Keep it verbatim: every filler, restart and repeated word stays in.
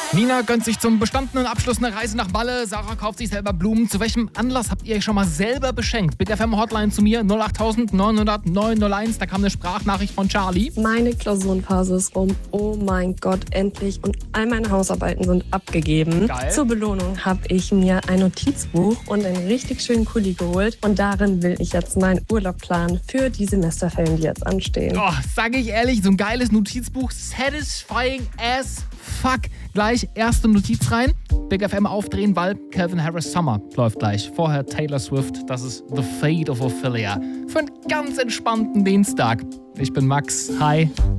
Nina gönnt sich zum bestandenen Abschluss eine Reise nach Malle. Sarah kauft sich selber Blumen. Zu welchem Anlass habt ihr euch schon mal selber beschenkt? Big F M Hotline zu mir null acht neun null null neun null eins. Da kam eine Sprachnachricht von Charlie. Meine Klausurenphase ist rum. Oh mein Gott, endlich. Und all meine Hausarbeiten sind abgegeben. Geil. Zur Belohnung habe ich mir ein Notizbuch und einen richtig schönen Kuli geholt. Und darin will ich jetzt meinen Urlaub planen für die Semesterferien, die jetzt anstehen. Oh, sag ich ehrlich, so ein geiles Notizbuch. Satisfying as fuck. Gleich erste Notiz rein. Big F M aufdrehen, weil Calvin Harris Summer läuft gleich. Vorher Taylor Swift. Das ist The Fate of Ophelia. Für einen ganz entspannten Dienstag. Ich bin Max. Hi.